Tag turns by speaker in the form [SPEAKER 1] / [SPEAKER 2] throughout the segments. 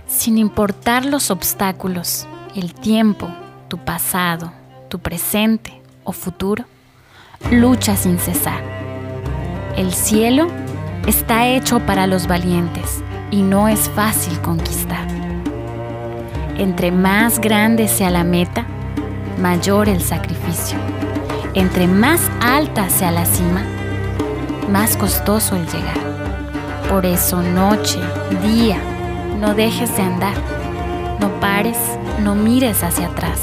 [SPEAKER 1] Sin importar los obstáculos, el tiempo, tu pasado, tu presente o futuro, lucha sin cesar. El cielo está hecho para los valientes y no es fácil conquistar. Entre más grande sea la meta, mayor el sacrificio. Entre más alta sea la cima, más costoso el llegar. Por eso, noche, día, no dejes de andar. No pares, no mires hacia atrás.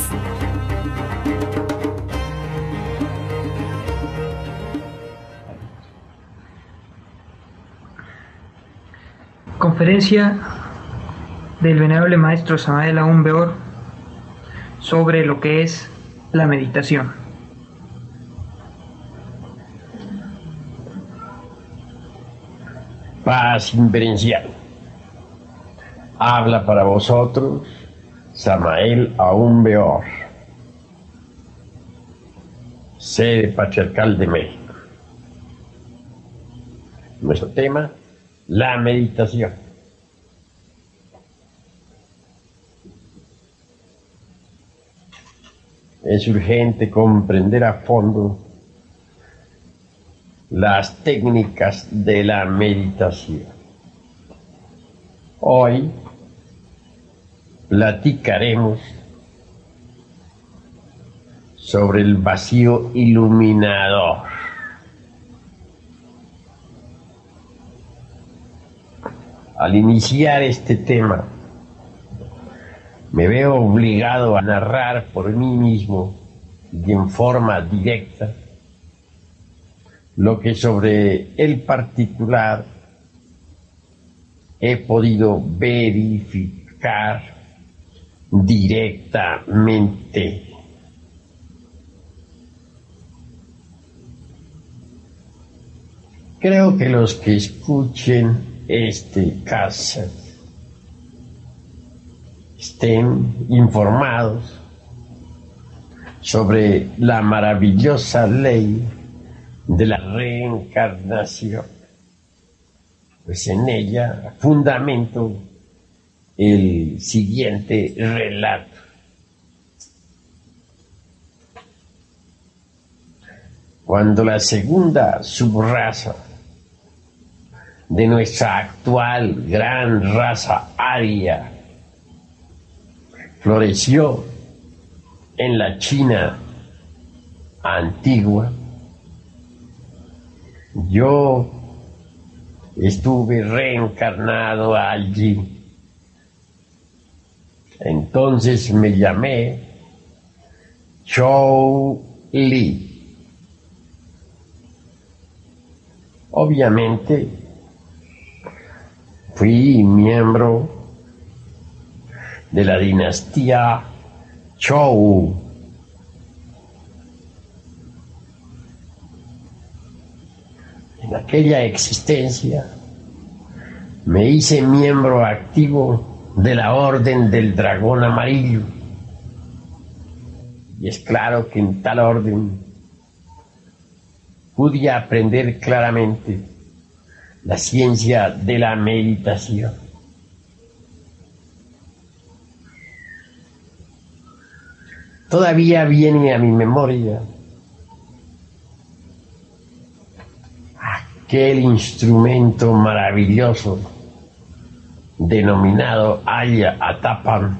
[SPEAKER 2] Conferencia del venerable maestro Samael Aún Weor sobre lo que es la meditación.
[SPEAKER 3] Paz inverencial. Habla para vosotros Samael Aún Weor, sede patriarcal de México. Nuestro tema: la meditación. Es urgente comprender a fondo las técnicas de la meditación. Hoy platicaremos sobre el vacío iluminador. Al iniciar este tema, me veo obligado a narrar por mí mismo y en forma directa lo que sobre el particular he podido verificar directamente. Creo que los que escuchen este cassette estén informados sobre la maravillosa ley de la reencarnación, pues en ella fundamento el siguiente relato. Cuando la segunda subraza de nuestra actual gran raza aria floreció en la China antigua, yo estuve reencarnado allí. Entonces me llamé Chou Li. Obviamente fui miembro de la dinastía Zhou. En aquella existencia me hice miembro activo de la Orden del Dragón Amarillo. Y es claro que en tal orden pude aprender claramente la ciencia de la meditación. Todavía viene a mi memoria aquel instrumento maravilloso denominado Aya Atapan,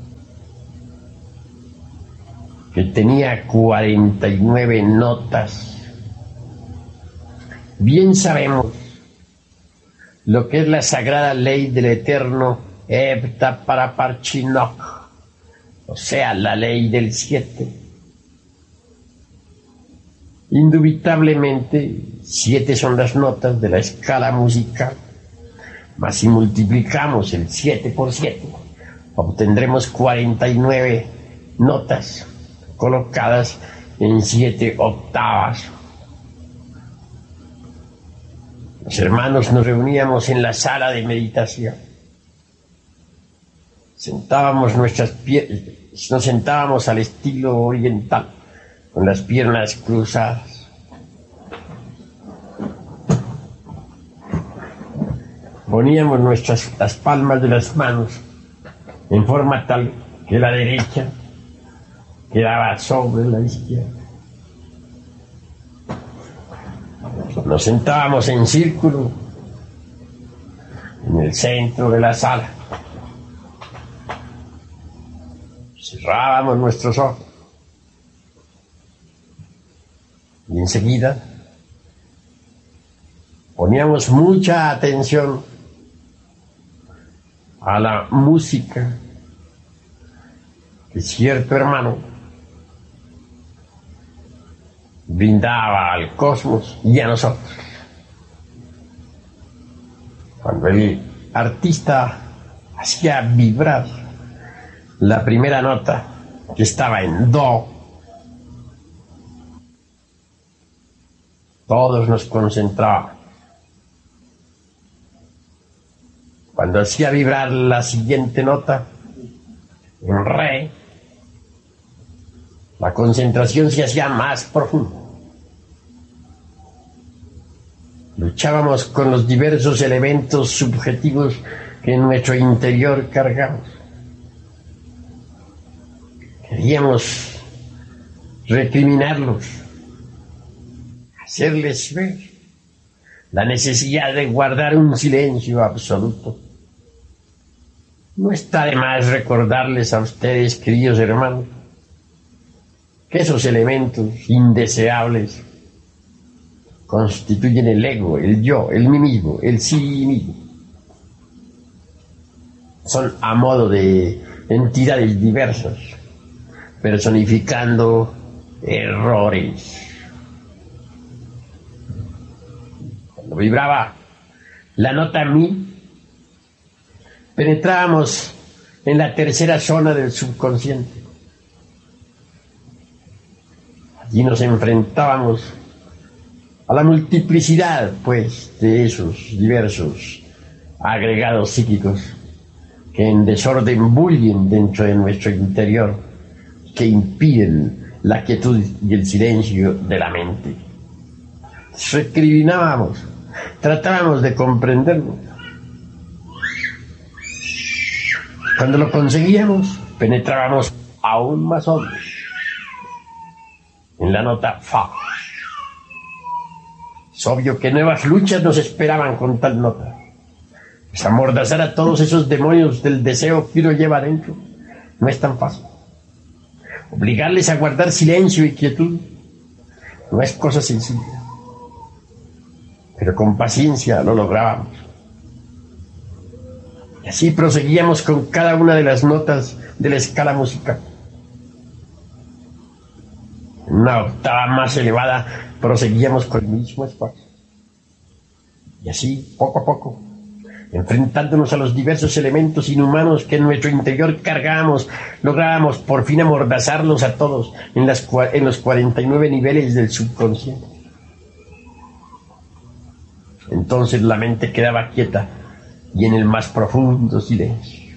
[SPEAKER 3] que tenía 49 notas. Bien sabemos lo que es la sagrada ley del eterno Hepta Paraparchinok, o sea, la ley del 7. Indubitablemente, 7 son las notas de la escala musical, mas si multiplicamos el 7 por 7, obtendremos 49 notas colocadas en 7 octavas. Los hermanos nos reuníamos en la sala de meditación. Nos sentábamos al estilo oriental, con las piernas cruzadas. Poníamos las palmas de las manos en forma tal que la derecha quedaba sobre la izquierda. Nos sentábamos en círculo en el centro de la sala. Cerrábamos nuestros ojos y enseguida poníamos mucha atención a la música que cierto hermano brindaba al cosmos y a nosotros. Cuando el artista hacía vibrar la primera nota, que estaba en do, todos nos concentrábamos. Cuando hacía vibrar la siguiente nota, en re, la concentración se hacía más profunda. Luchábamos con los diversos elementos subjetivos que en nuestro interior cargamos. Queríamos recriminarlos, hacerles ver la necesidad de guardar un silencio absoluto. No está de más recordarles a ustedes, queridos hermanos, que esos elementos indeseables constituyen el ego, el yo, el mí mismo, el sí mismo. Son a modo de entidades diversas, personificando errores. Cuando vibraba la nota mi, penetrábamos en la tercera zona del subconsciente. Allí nos enfrentábamos a la multiplicidad, pues, de esos diversos agregados psíquicos que en desorden bullen dentro de nuestro interior, que impiden la quietud y el silencio de la mente. Recriminábamos, tratábamos de comprenderlo. Cuando lo conseguíamos, penetrábamos aún más hondo en la nota fa. Es obvio que nuevas luchas nos esperaban con tal nota. Pues amordazar a todos esos demonios del deseo que uno lleva dentro no es tan fácil. Obligarles a guardar silencio y quietud no es cosa sencilla. Pero con paciencia lo lográbamos. Y así proseguíamos con cada una de las notas de la escala musical. En una octava más elevada proseguíamos con el mismo esfuerzo. Y así, poco a poco, enfrentándonos a los diversos elementos inhumanos que en nuestro interior cargábamos, lográbamos por fin amordazarlos a todos en los 49 niveles del subconsciente. Entonces la mente quedaba quieta y en el más profundo silencio.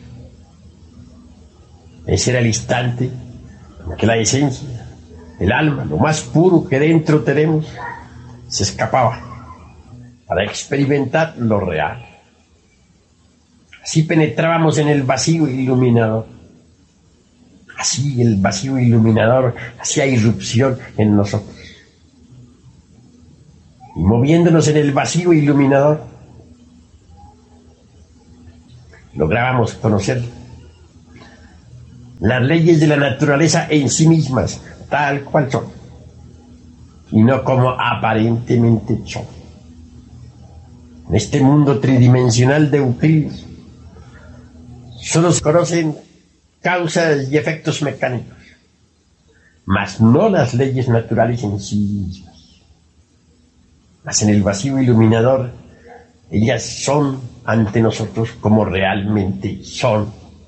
[SPEAKER 3] Ese era el instante en que la esencia, el alma, lo más puro que dentro tenemos, se escapaba para experimentar lo real. Así penetrábamos en el vacío iluminador. Así el vacío iluminador hacía irrupción en nosotros. Y moviéndonos en el vacío iluminador, lográbamos conocer las leyes de la naturaleza en sí mismas, tal cual son, y no como aparentemente son. En este mundo tridimensional de Euclides, solo se conocen causas y efectos mecánicos, mas no las leyes naturales en sí mismas. Mas en el vacío iluminador, ellas son ante nosotros como realmente son.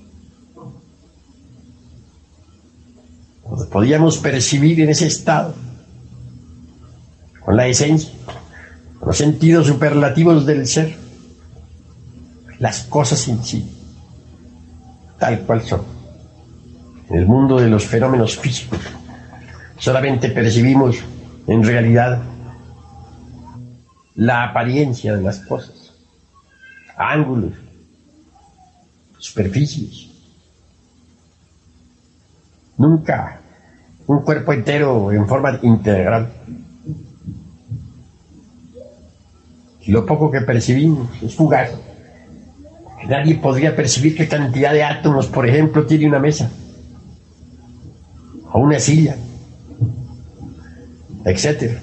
[SPEAKER 3] Nos podíamos percibir en ese estado, con la esencia, con los sentidos superlativos del ser, las cosas en sí, tal cual son. En el mundo de los fenómenos físicos, solamente percibimos en realidad la apariencia de las cosas, ángulos, superficies, nunca un cuerpo entero en forma integral. Y lo poco que percibimos es fugaz. Nadie podría percibir qué cantidad de átomos, por ejemplo, tiene una mesa, o una silla, etc.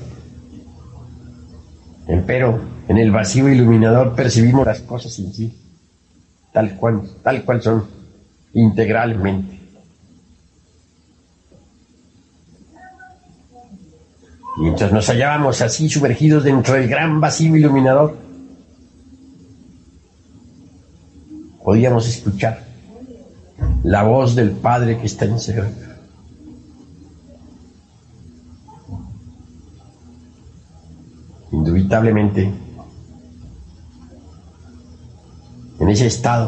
[SPEAKER 3] Empero, en el vacío iluminador percibimos las cosas en sí, tal cual son, integralmente. Mientras nos hallábamos así sumergidos dentro del gran vacío iluminador, podíamos escuchar la voz del Padre que está en secreto. Indubitablemente, en ese estado,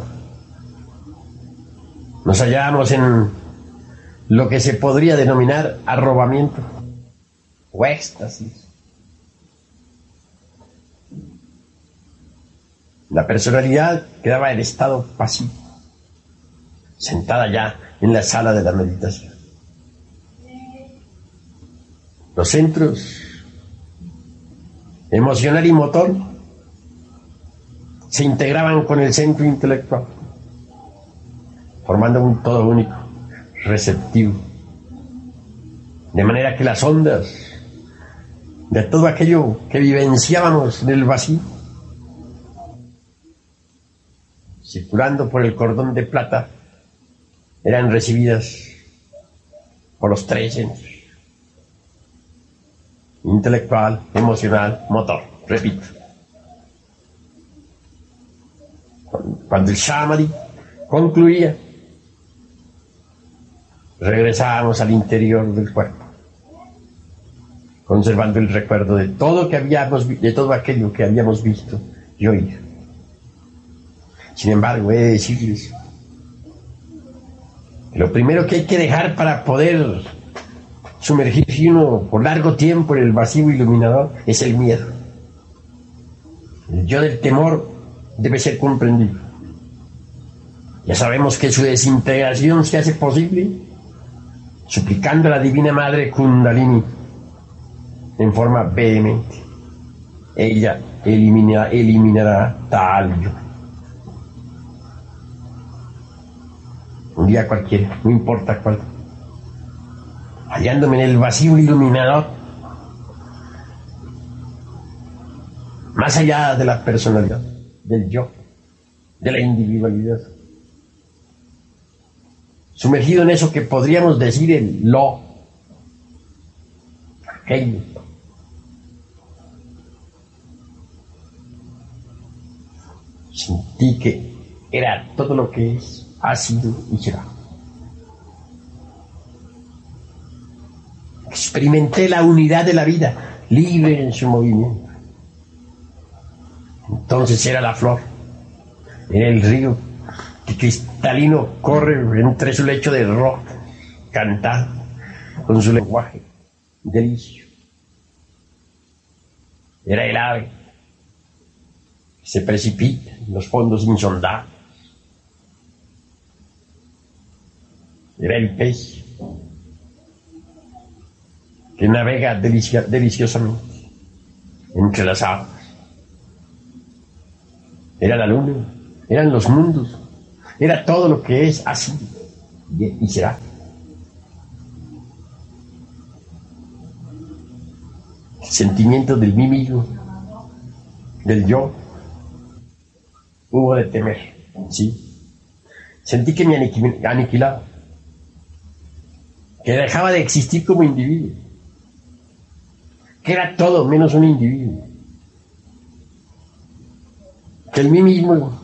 [SPEAKER 3] nos hallábamos en lo que se podría denominar arrobamiento o éxtasis. La personalidad quedaba en estado pasivo, sentada ya en la sala de la meditación. Los centros emocional y motor se integraban con el centro intelectual, formando un todo único, receptivo, de manera que las ondas de todo aquello que vivenciábamos en el vacío, circulando por el cordón de plata, eran recibidas por los tres centros: intelectual, emocional, motor. Repito, cuando el samadhi concluía, regresábamos al interior del cuerpo, conservando el recuerdo de todo aquello que habíamos visto y oído. Sin embargo, he de decirles que lo primero que hay que dejar para poder sumergirse uno por largo tiempo en el vacío iluminador es el miedo. El yo del temor debe ser comprendido. Ya sabemos que su desintegración se hace posible suplicando a la Divina Madre Kundalini en forma vehemente. Ella eliminará tal yo. Un día cualquiera, no importa cuál, hallándome en el vacío iluminador, más allá de la personalidad, del yo, de la individualidad, sumergido en eso que podríamos decir el lo, aquello. Sentí que era todo lo que es, ha sido y será. Experimenté la unidad de la vida, libre en su movimiento. Entonces era la flor, era el río que cristalino corre entre su lecho de roca, cantado con su lenguaje delicio. Era el ave que se precipita en los fondos insondables. Era el pez que navega deliciosamente entre las aguas. Era la luna, eran los mundos, era todo lo que es, así y será. El sentimiento del mí mismo, del yo, hubo de temer, sí. Sentí que me aniquilaba, que dejaba de existir como individuo, que era todo menos un individuo, que el mí mismo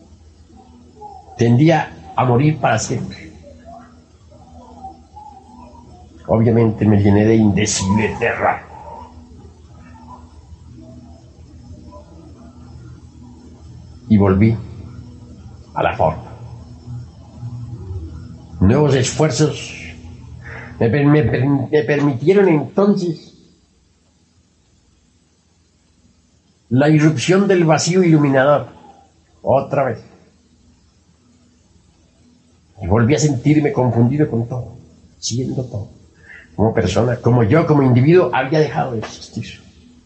[SPEAKER 3] tendía a morir para siempre. Obviamente me llené de indecible terror. Y volví a la forma. Nuevos esfuerzos me permitieron entonces la irrupción del vacío iluminador, otra vez. Y volví a sentirme confundido con todo, siendo todo. Como persona, como yo, como individuo, había dejado de existir.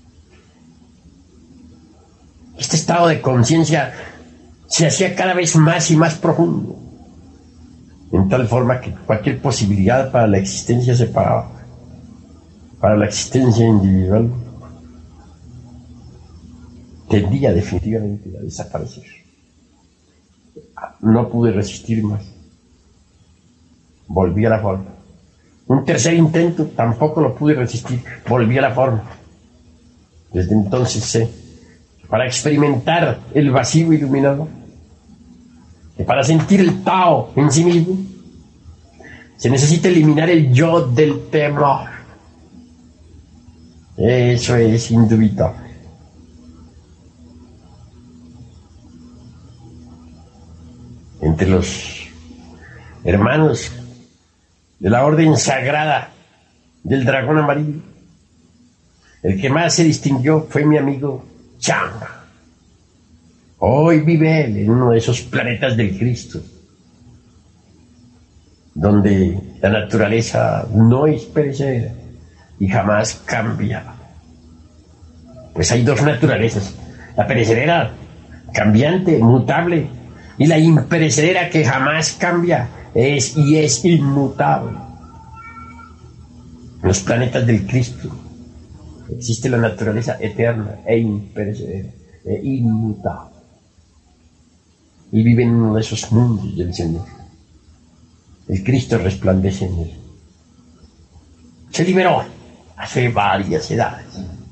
[SPEAKER 3] Este estado de conciencia se hacía cada vez más y más profundo, en tal forma que cualquier posibilidad para la existencia separada, para la existencia individual, tendía definitivamente a desaparecer. No pude resistir más. Volví a la forma. Un tercer intento, tampoco lo pude resistir. Volví a la forma. Desde entonces sé, para experimentar el vacío iluminado, que para sentir el Tao en sí mismo, se necesita eliminar el yo del temor. Eso es indubitable. Entre los hermanos de la orden sagrada del dragón amarillo, el que más se distinguió fue mi amigo Chang. Hoy vive él en uno de esos planetas del Cristo, donde la naturaleza no es perecedera y jamás cambia. Pues hay dos naturalezas: la perecedera, cambiante, mutable, y la imperecedera, que jamás cambia, es inmutable. En los planetas del Cristo existe la naturaleza eterna e imperecedera e inmutable. Y vive en uno de esos mundos del Señor. El Cristo resplandece en él. Se liberó hace varias edades.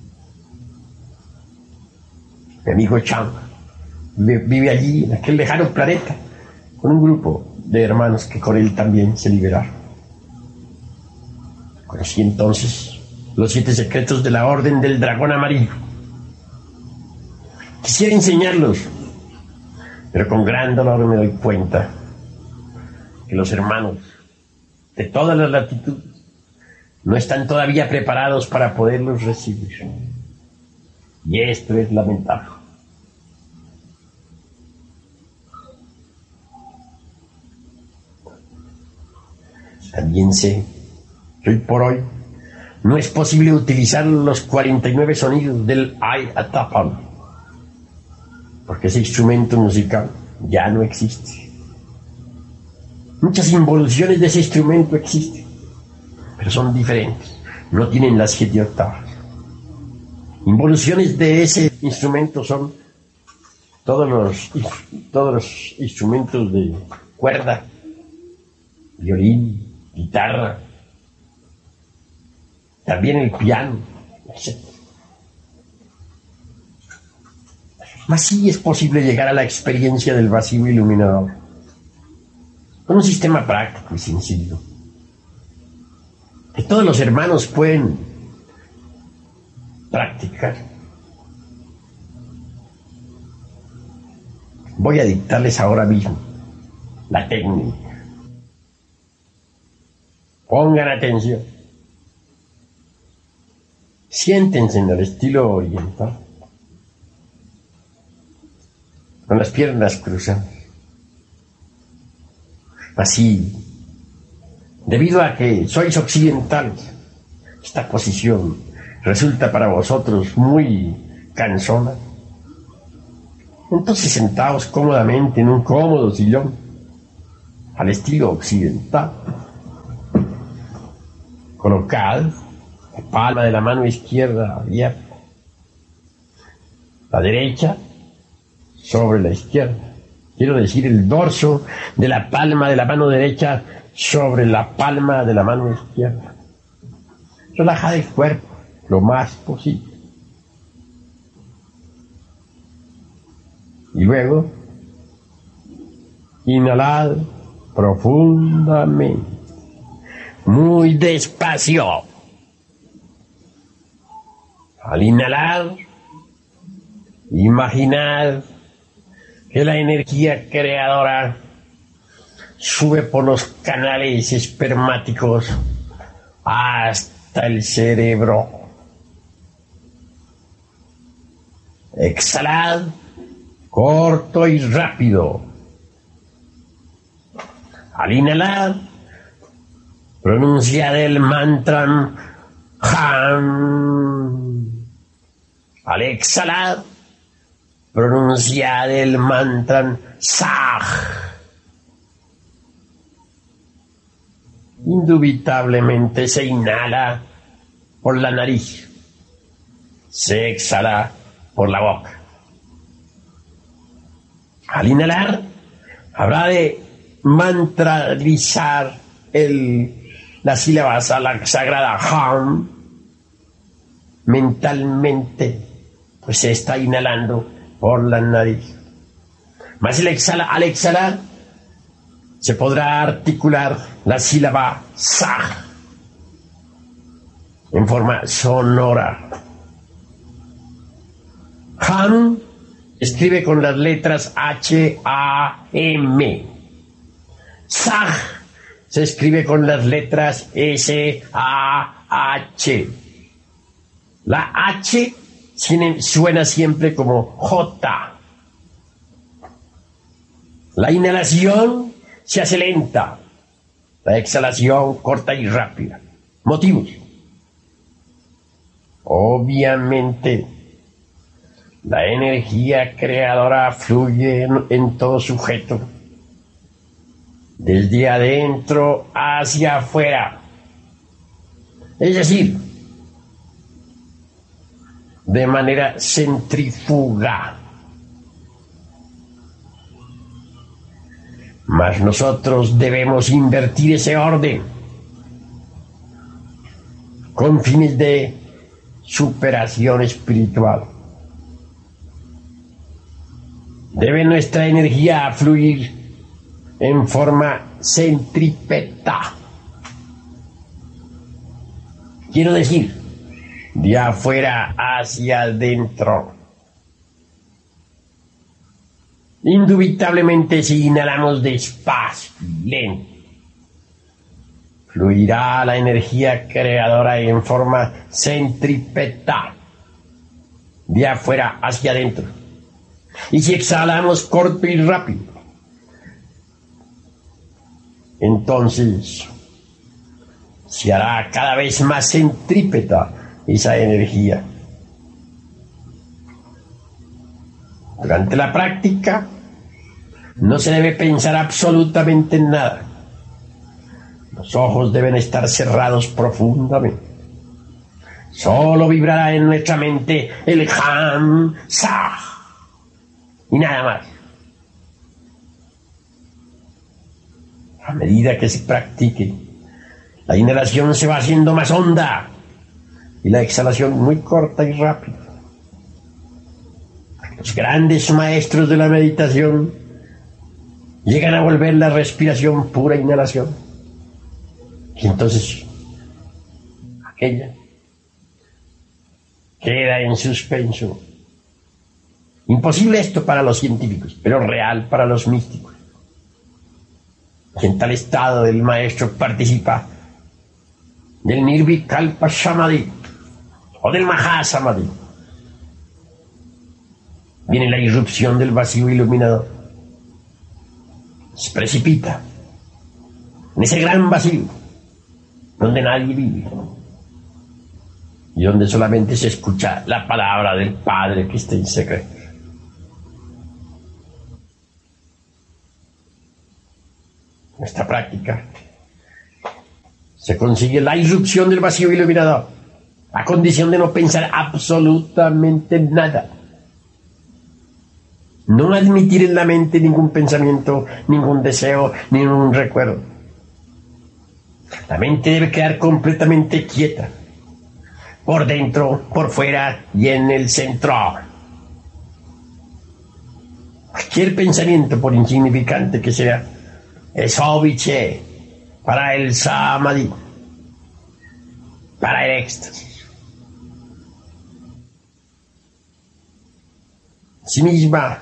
[SPEAKER 3] Mi amigo Chang vive allí, en aquel lejano planeta, con un grupo de hermanos que con él también se liberaron. Conocí entonces los 7 secretos de la Orden del Dragón Amarillo. Quisiera enseñarlos, pero con gran dolor me doy cuenta que los hermanos de todas las latitudes no están todavía preparados para poderlos recibir. Y esto es lamentable. También sé que hoy por hoy no es posible utilizar los 49 sonidos del Ayatapal, porque ese instrumento musical ya no existe. Muchas involuciones de ese instrumento existen, pero son diferentes, no tienen las 7 octavas. Involuciones de ese instrumento son todos los instrumentos de cuerda, violín, guitarra, también el piano, etc. Mas sí es posible llegar a la experiencia del vacío iluminador con un sistema práctico y sencillo que todos los hermanos pueden practicar. Voy a dictarles ahora mismo la técnica. Pongan atención. Siéntense en el estilo oriental, con las piernas cruzadas. Así, debido a que sois occidentales, esta posición resulta para vosotros muy cansona. Entonces sentaos cómodamente en un cómodo sillón, al estilo occidental. Colocad la palma de la mano izquierda abierta, la derecha sobre la izquierda. Quiero decir, el dorso de la palma de la mano derecha sobre la palma de la mano izquierda. Relajad el cuerpo lo más posible. Y luego, inhalad profundamente, muy despacio. Al inhalar, imaginad que la energía creadora sube por los canales espermáticos hasta el cerebro. Exhalad corto y rápido. Al inhalar, pronunciar el mantra Ham. Al exhalar, pronunciar el mantra Sah. Indubitablemente se inhala por la nariz, se exhala por la boca. Al inhalar, habrá de mantralizar la sílaba sagrada Ham mentalmente, pues se está inhalando por la nariz. Más al exhalar, se podrá articular la sílaba Sah en forma sonora. Ham escribe con las letras H-A-M. Sah se escribe con las letras S-A-H. La H suena siempre como J. La inhalación se hace lenta, la exhalación corta y rápida. Motivos. Obviamente, la energía creadora fluye en todo sujeto, desde adentro hacia afuera. Es decir, de manera centrífuga. Mas nosotros debemos invertir ese orden con fines de superación espiritual. Debe nuestra energía fluir en forma centrípeta. Quiero decir, de afuera hacia adentro. Indubitablemente, si inhalamos despacio y lento, fluirá la energía creadora en forma centrípeta, de afuera hacia adentro. Y si exhalamos corto y rápido, entonces se hará cada vez más centrípeta esa energía. Durante la práctica no se debe pensar absolutamente en nada. Los ojos deben estar cerrados profundamente. Solo vibrará en nuestra mente el Ham Sah y nada más. A medida que se practique, la inhalación se va haciendo más honda y la exhalación muy corta y rápida. Los grandes maestros de la meditación llegan a volver la respiración pura inhalación. Y entonces, aquella queda en suspenso. Imposible esto para los científicos, pero real para los místicos. Y en tal estado el maestro participa del Nirvikalpa Samadhi o del Mahasamadhi. Viene la irrupción del vacío iluminador. Se precipita en ese gran vacío donde nadie vive y donde solamente se escucha la palabra del Padre que está en secreto. En esta práctica se consigue la irrupción del vacío iluminador a condición de no pensar absolutamente nada. No admitir en la mente ningún pensamiento, ningún deseo, ningún recuerdo. La mente debe quedar completamente quieta, por dentro, por fuera y en el centro. Cualquier pensamiento, por insignificante que sea, es óbice para el samadhi, para el éxtasis. Asimismo,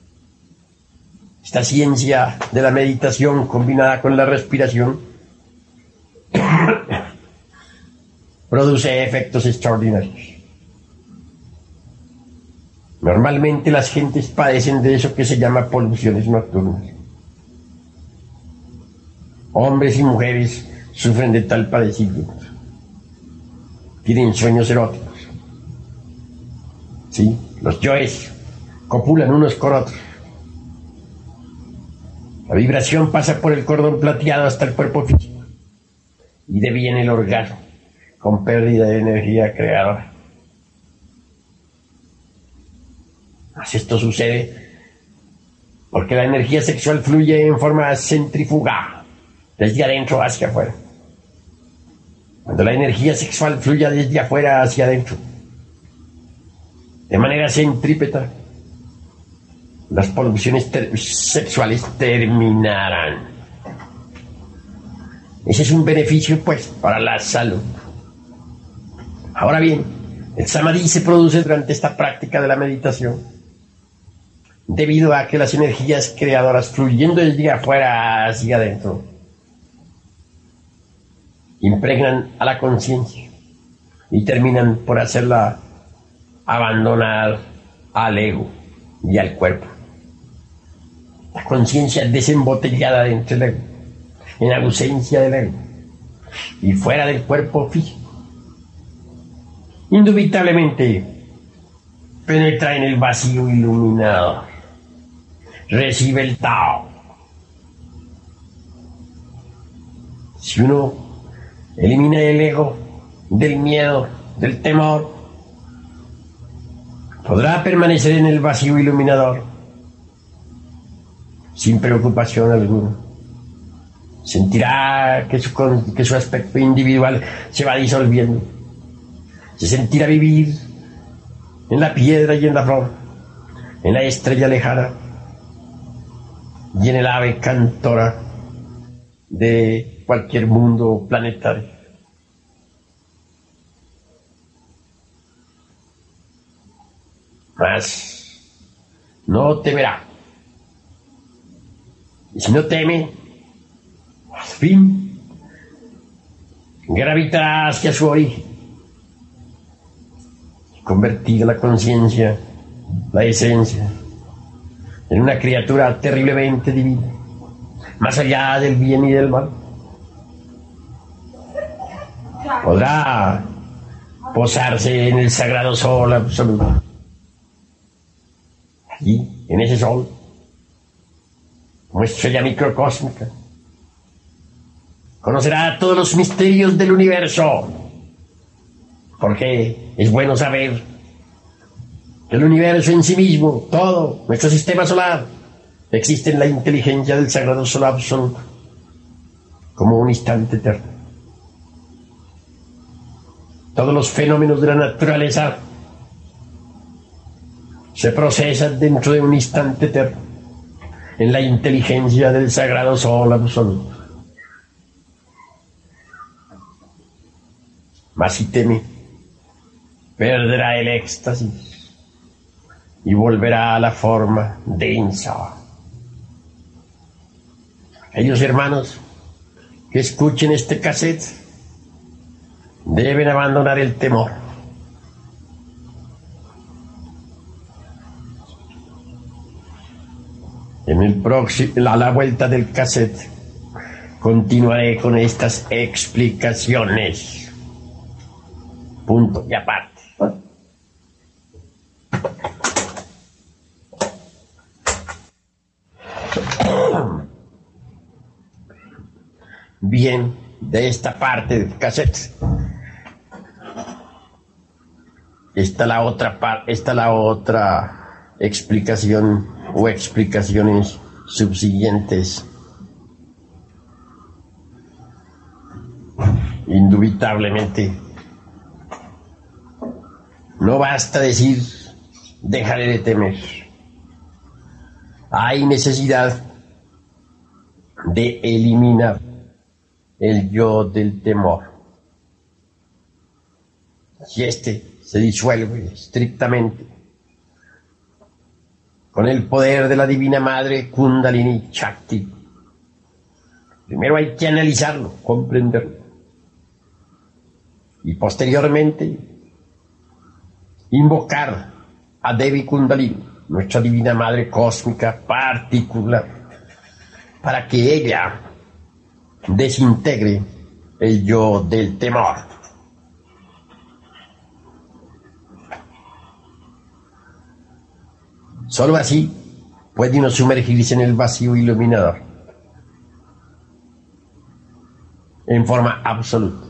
[SPEAKER 3] esta ciencia de la meditación combinada con la respiración produce efectos extraordinarios. Normalmente las gentes padecen de eso que se llama poluciones nocturnas. Hombres y mujeres sufren de tal padecimiento. Tienen sueños eróticos. ¿Sí? Los yoes copulan unos con otros. La vibración pasa por el cordón plateado hasta el cuerpo físico y deviene el orgasmo con pérdida de energía creadora. Mas esto sucede porque la energía sexual fluye en forma centrífuga desde adentro hacia afuera. Cuando la energía sexual fluye desde afuera hacia adentro, de manera centrípeta, las pulsiones sexuales terminarán. Ese es un beneficio, pues, para la salud. Ahora bien, el samadhi se produce durante esta práctica de la meditación, debido a que las energías creadoras fluyendo desde afuera hacia adentro impregnan a la conciencia y terminan por hacerla abandonar al ego y al cuerpo. La conciencia desembotellada dentro del ego, en ausencia del ego y fuera del cuerpo físico, indubitablemente penetra en el vacío iluminado, recibe el Tao. Si uno elimina el ego, del miedo, del temor, podrá permanecer en el vacío iluminador sin preocupación alguna. Sentirá que su aspecto individual se va disolviendo. Se sentirá vivir en la piedra y en la flor, en la estrella lejana y en el ave cantora de cualquier mundo planetario. Mas no temerá. Y si no teme, al fin gravitará hacia su origen, convertir la conciencia, la esencia, en una criatura terriblemente divina, más allá del bien y del mal. Podrá posarse en el sagrado sol absoluto. Allí, en ese sol, como estrella microcósmica, conocerá todos los misterios del universo, porque es bueno saber que el universo en sí mismo, todo, nuestro sistema solar, existe en la inteligencia del sagrado sol absoluto, como un instante eterno. Todos los fenómenos de la naturaleza se procesan dentro de un instante eterno, en la inteligencia del sagrado sol absoluto. Mas si teme, perderá el éxtasis y volverá a la forma densa. Aquellos hermanos que escuchen este cassette deben abandonar el temor. A la vuelta del cassette continuaré con estas explicaciones. Punto y aparte. Bien, de esta parte del cassette está la otra explicación o explicaciones subsiguientes. Indubitablemente, no basta decir dejaré de temer. Hay necesidad de eliminar el yo del temor. Si este se disuelve estrictamente con el poder de la Divina Madre Kundalini Shakti, primero hay que analizarlo, comprenderlo, y posteriormente invocar a Devi Kundalini, nuestra Divina Madre Cósmica particular, para que ella desintegre el yo del temor. Solo así puede uno sumergirse en el vacío iluminador en forma absoluta.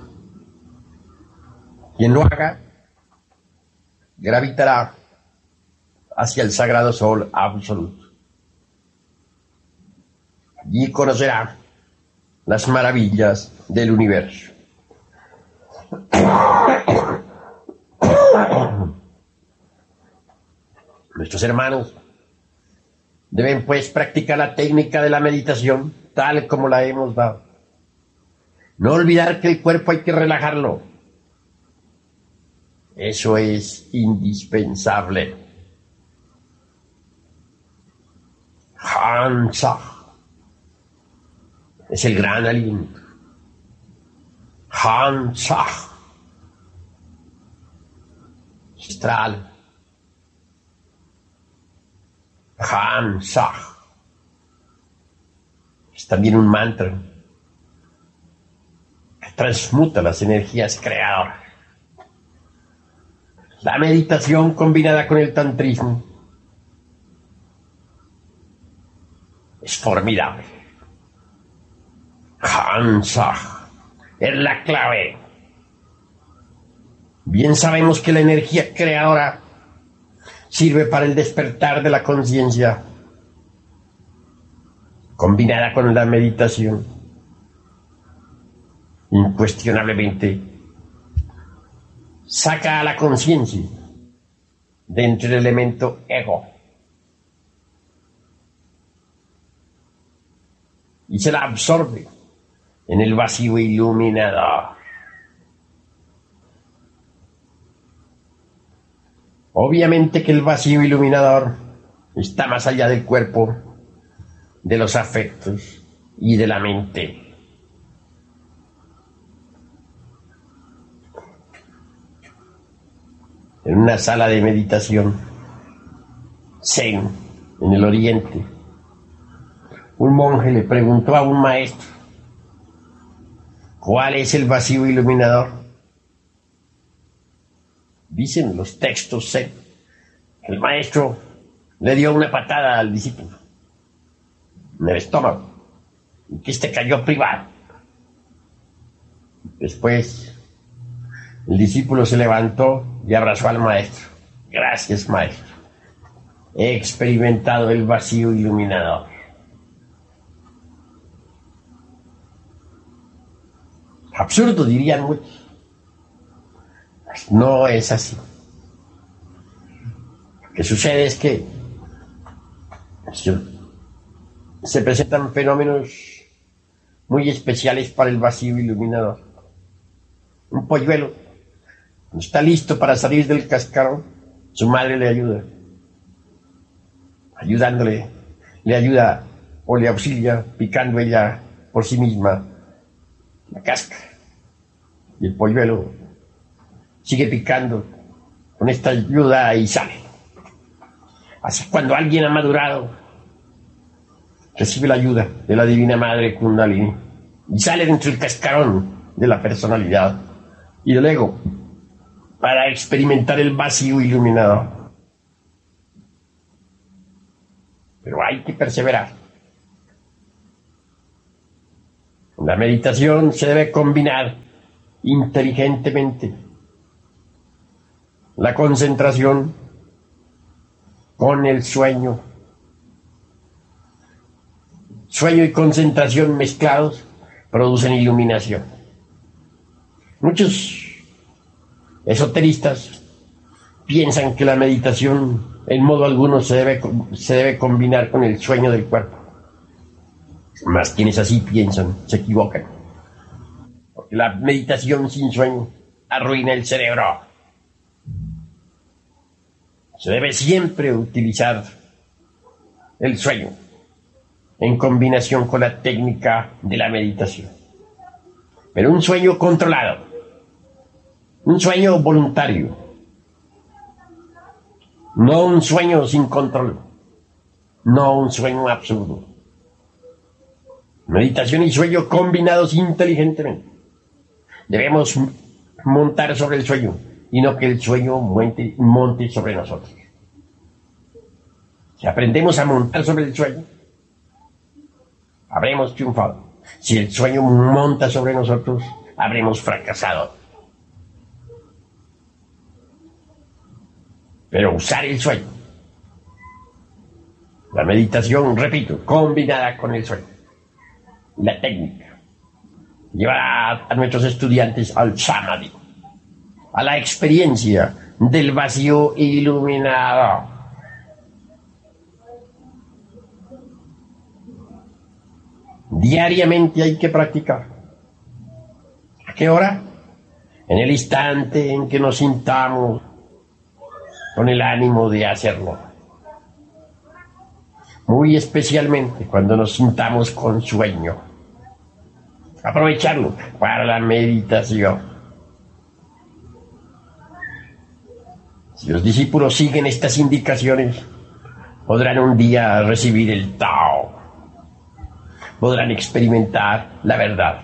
[SPEAKER 3] Quien lo haga gravitará hacia el sagrado sol absoluto y conocerá las maravillas del universo. Nuestros hermanos deben pues practicar la técnica de la meditación tal como la hemos dado. No olvidar que el cuerpo hay que relajarlo. Eso es indispensable. Hansa es el gran aliento. Hansa astral. Hansa es también un mantra que transmuta las energías creadoras. La meditación combinada con el tantrismo es formidable. Hansa es la clave. Bien sabemos que la energía creadora sirve para el despertar de la conciencia. Combinada con la meditación, incuestionablemente saca a la conciencia de entre el elemento ego y se la absorbe en el vacío iluminador. Obviamente que el vacío iluminador está más allá del cuerpo, de los afectos y de la mente. En una sala de meditación zen en el oriente, un monje le preguntó a un maestro: ¿cuál es el vacío iluminador? Dicen los textos zen que el maestro le dio una patada al discípulo en el estómago y que este cayó privado. Después el discípulo se levantó y abrazó al maestro. Gracias, maestro. He experimentado el vacío iluminador. Absurdo, dirían muchos. No es así. Lo que sucede es que se presentan fenómenos muy especiales para el vacío iluminador. Un polluelo, cuando está listo para salir del cascarón, su madre le ayuda. Ayudándole, le ayuda o le auxilia picando ella por sí misma la cáscara. Y el polluelo sigue picando con esta ayuda y sale. Así cuando alguien ha madurado, recibe la ayuda de la Divina Madre Kundalini y sale dentro del cascarón de la personalidad y del ego para experimentar el vacío iluminador. Pero hay que perseverar. En la meditación se debe combinar inteligentemente la concentración con el sueño. Sueño y concentración mezclados producen iluminación. Muchos esoteristas piensan que la meditación en modo alguno se debe combinar con el sueño del cuerpo. Mas quienes así piensan se equivocan, porque la meditación sin sueño arruina el cerebro. Se debe siempre utilizar el sueño en combinación con la técnica de la meditación. Pero un sueño controlado, un sueño voluntario, no un sueño sin control, no un sueño absurdo. Meditación y sueño combinados inteligentemente Debemos montar sobre el sueño y no que el sueño monte sobre nosotros. Si aprendemos a montar sobre el sueño, habremos triunfado. Si el sueño monta sobre nosotros, habremos fracasado. Pero usar el sueño, la meditación, repito, combinada con el sueño, la técnica, llevará a nuestros estudiantes al samadhi, a la experiencia del vacío iluminado. Diariamente hay que practicar. ¿A qué hora? En el instante en que nos sintamos con el ánimo de hacerlo. Muy especialmente cuando nos sintamos con sueño. Aprovecharlo para la meditación. Si los discípulos siguen estas indicaciones, podrán un día recibir el Tao. Podrán experimentar la verdad.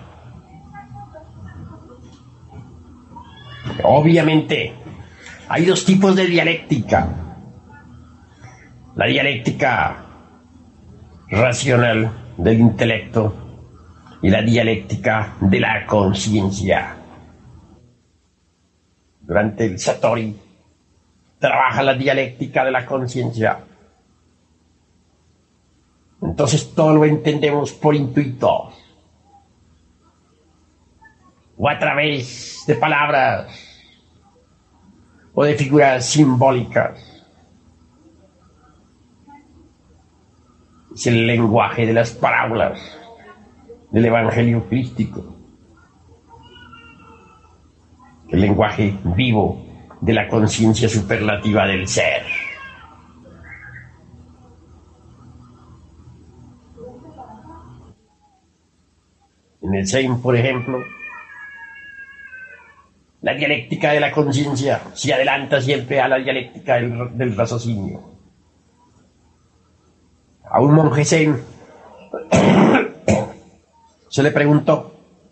[SPEAKER 3] Obviamente, hay dos tipos de dialéctica. La dialéctica racional del intelecto y la dialéctica de la conciencia. Durante el Satori trabaja la dialéctica de la conciencia. Entonces todo lo entendemos por intuito o a través de palabras o de figuras simbólicas. Es el lenguaje de las parábolas del Evangelio crístico, el lenguaje vivo de la conciencia superlativa del ser. En el Zen, por ejemplo, la dialéctica de la conciencia se adelanta siempre a la dialéctica del raciocinio. A un monje Zen se le preguntó: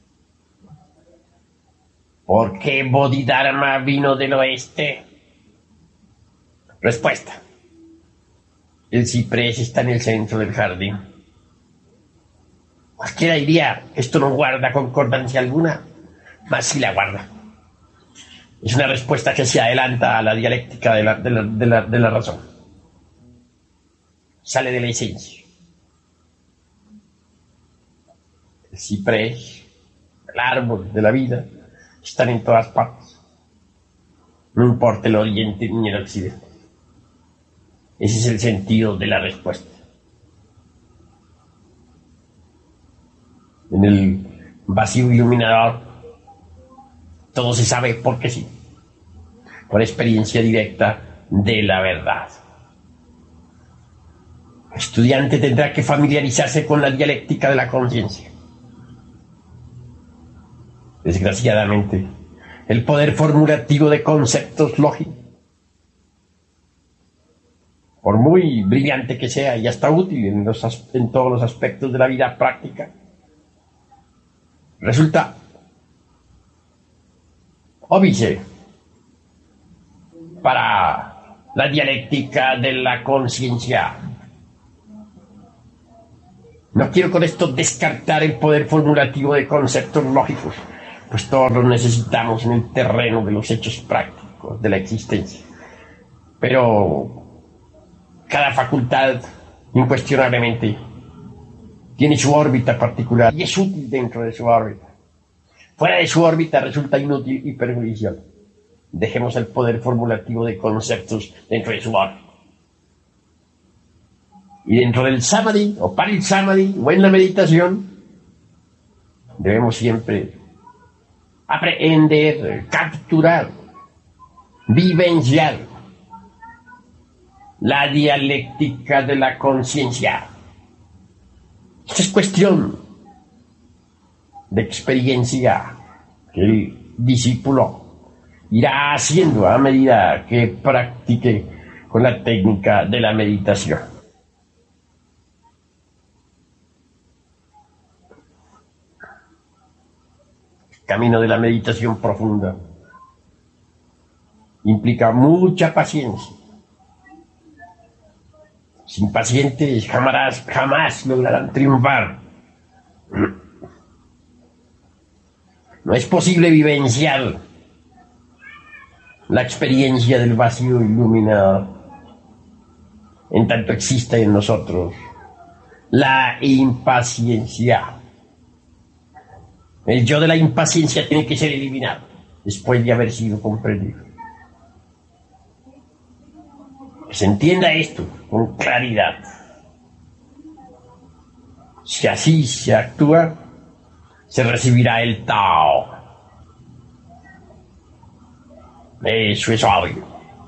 [SPEAKER 3] ¿por qué Bodhidharma vino del oeste? Respuesta: el ciprés está en el centro del jardín. Cualquiera diría, esto no guarda concordancia alguna, mas sí la guarda. Es una respuesta que se adelanta a la dialéctica de la razón. Sale de la esencia. El ciprés, el árbol de la vida, están en todas partes. No importa el oriente ni el occidente. Ese es el sentido de la respuesta. En el vacío iluminador, todo se sabe porque sí, por experiencia directa de la verdad. El estudiante tendrá que familiarizarse con la dialéctica de la conciencia. Desgraciadamente, el poder formulativo de conceptos lógicos, por muy brillante que sea y hasta útil en todos los aspectos de la vida práctica, resulta óbice para la dialéctica de la conciencia. No quiero con esto descartar el poder formulativo de conceptos lógicos, pues todos los necesitamos en el terreno de los hechos prácticos de la existencia. Pero cada facultad, incuestionablemente, tiene su órbita particular y es útil dentro de su órbita. Fuera de su órbita resulta inútil y perjudicial. Dejemos el poder formulativo de conceptos dentro de su órbita. Y dentro del samadhi, o para el samadhi, o en la meditación, debemos siempre aprender, capturar, vivenciar la dialéctica de la conciencia. Esto es cuestión de experiencia que el discípulo irá haciendo a medida que practique con la técnica de la meditación. camino de la meditación profunda implica mucha paciencia. Sin pacientes jamás lograrán triunfar. No es posible vivenciar la experiencia del vacío iluminador en tanto exista en nosotros la impaciencia. El yo de la impaciencia tiene que ser eliminado después de haber sido comprendido. Que se entienda esto con claridad. Si así se actúa, se recibirá el Tao. Eso es obvio.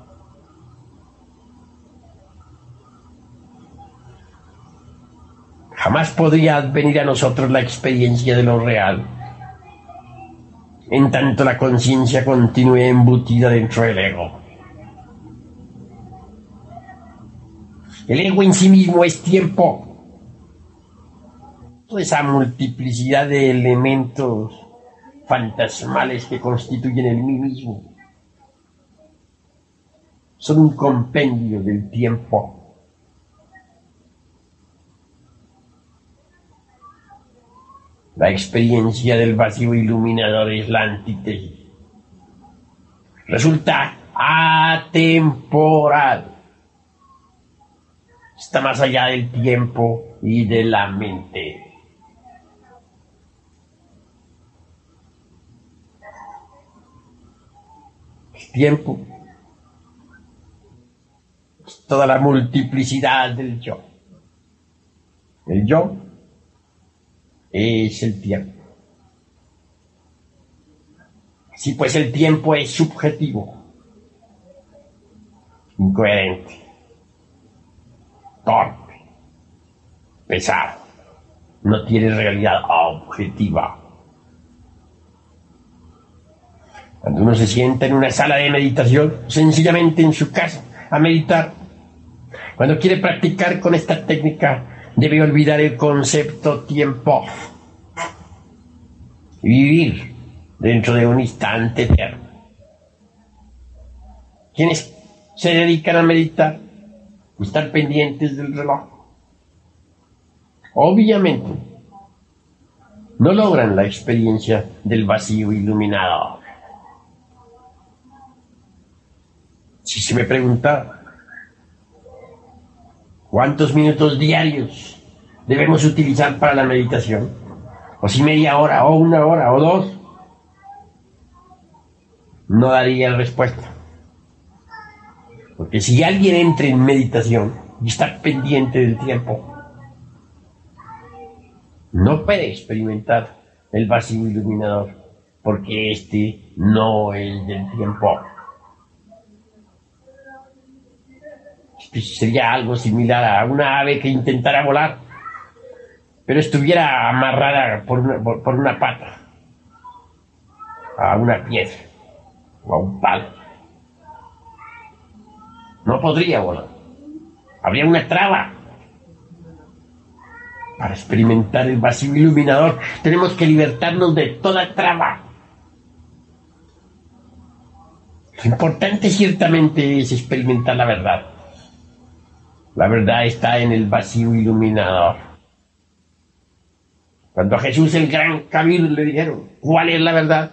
[SPEAKER 3] Jamás podría venir a nosotros la experiencia de lo real, en tanto la conciencia continúe embutida dentro del ego. El ego en sí mismo es tiempo. Toda esa multiplicidad de elementos fantasmales que constituyen el mí mismo son un compendio del tiempo. La experiencia del vacío iluminador es la antítesis. Resulta atemporal. Está más allá del tiempo y de la mente. El tiempo es toda la multiplicidad del yo. El yo es el tiempo. Así pues, el tiempo es subjetivo, incoherente, torpe, pesado, no tiene realidad objetiva. Cuando uno se sienta en una sala de meditación, sencillamente en su casa, a meditar, cuando quiere practicar con esta técnica, debe olvidar el concepto tiempo y vivir dentro de un instante eterno. Quienes se dedican a meditar están pendientes del reloj. Obviamente, no logran la experiencia del vacío iluminado. Si se me pregunta cuántos minutos diarios debemos utilizar para la meditación, o si media hora, o una hora, o dos, no daría respuesta. Porque si alguien entra en meditación y está pendiente del tiempo, no puede experimentar el vacío iluminador, porque este no es del tiempo. Este sería algo similar a una ave que intentara volar, pero estuviera amarrada por una pata a una piedra o a un palo. No podría volar. Habría una traba. Para experimentar el vacío iluminador tenemos que libertarnos de toda traba. Lo importante ciertamente es experimentar la verdad. La verdad está en el vacío iluminador. Cuando a Jesús el gran Kabir le dijeron, ¿cuál es la verdad?,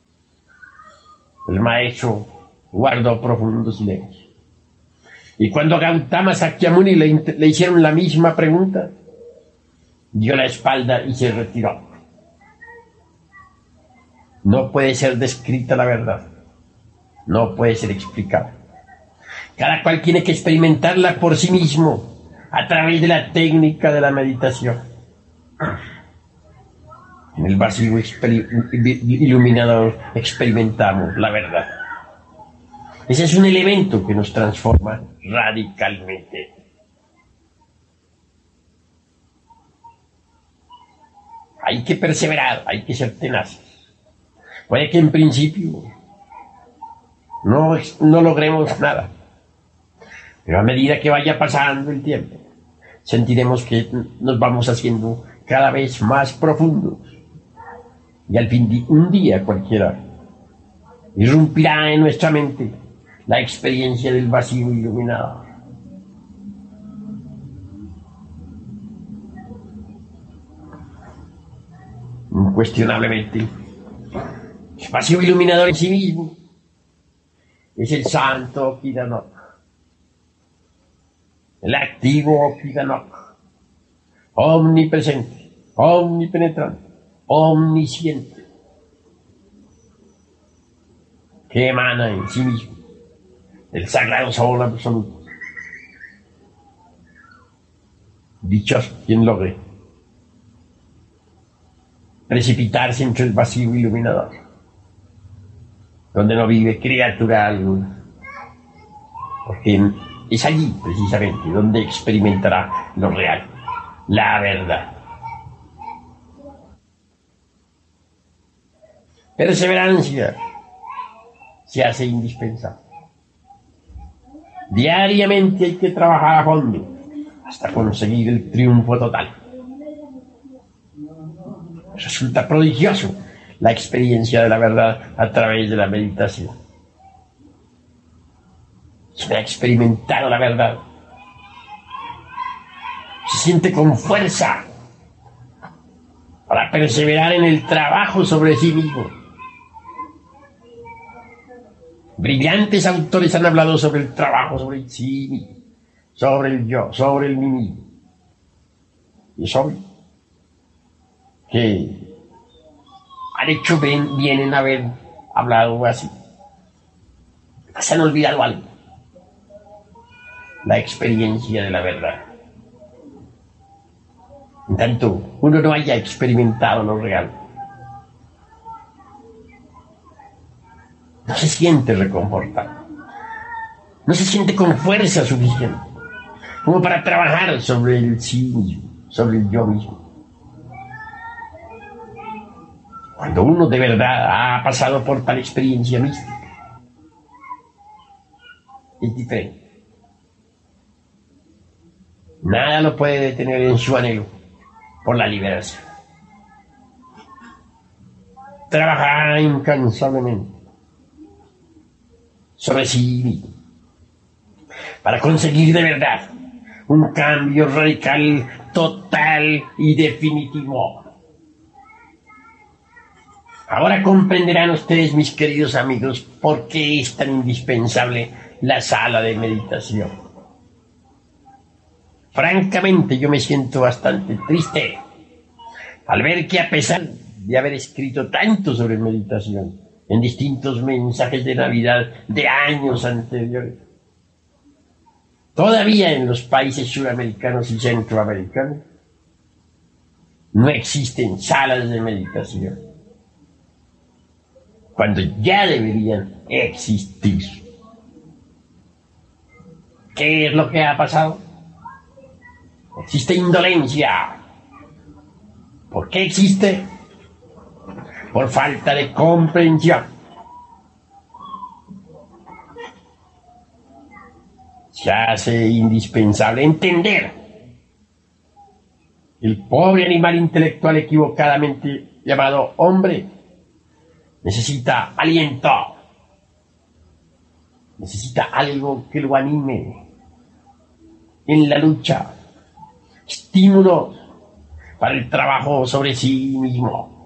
[SPEAKER 3] el maestro guardó profundo silencio. Y cuando a Gautama Sakyamuni le hicieron la misma pregunta, dio la espalda y se retiró. No puede ser descrita la verdad. No puede ser explicada. Cada cual tiene que experimentarla por sí mismo, a través de la técnica de la meditación. En el vacío iluminador experimentamos la verdad. Ese es un elemento que nos transforma radicalmente. Hay que perseverar, hay que ser tenaces. Puede que en principio no logremos nada, pero a medida que vaya pasando el tiempo, sentiremos que nos vamos haciendo cada vez más profundos Y al fin de un día cualquiera irrumpirá en nuestra mente la experiencia del vacío iluminador. Incuestionablemente, el vacío iluminador en sí mismo es el santo Kidanok, el activo Kidanok, omnipresente, omnipenetrante, omnisciente, que emana en sí mismo del sagrado sol absoluto. Dichoso quien logre precipitarse entre el vacío iluminador, donde no vive criatura alguna, porque es allí precisamente donde experimentará lo real, la verdad. Perseverancia se hace indispensable. Diariamente hay que trabajar a fondo hasta conseguir el triunfo total. Resulta prodigioso la experiencia de la verdad a través de la meditación. Se ha experimentado la verdad. Se siente con fuerza para perseverar en el trabajo sobre sí mismo. Brillantes autores han hablado sobre el trabajo sobre el sí mismo, sobre el yo, sobre el mí mismo. Y es obvio que han hecho bien en haber hablado así. Se han olvidado algo: la experiencia de la verdad. En tanto uno no haya experimentado lo real, no se siente reconfortado, no se siente con fuerza suficiente como para trabajar sobre el sí mismo, sobre el yo mismo. Cuando uno de verdad ha pasado por tal experiencia mística, es diferente. Nada lo puede detener en su anhelo por la liberación. Trabajar incansablemente sobre sí mismo para conseguir de verdad un cambio radical, total y definitivo. Ahora comprenderán ustedes, mis queridos amigos, por qué es tan indispensable la sala de meditación. Francamente, yo me siento bastante triste al ver que, a pesar de haber escrito tanto sobre meditación en distintos mensajes de Navidad de años anteriores, todavía en los países suramericanos y centroamericanos no existen salas de meditación, cuando ya deberían existir. ¿Qué es lo que ha pasado? Existe indolencia. ¿Por qué existe? Por falta de comprensión. Se hace indispensable entender el pobre animal intelectual equivocadamente llamado hombre necesita aliento, necesita algo que lo anime en la lucha, estímulos para el trabajo sobre sí mismo.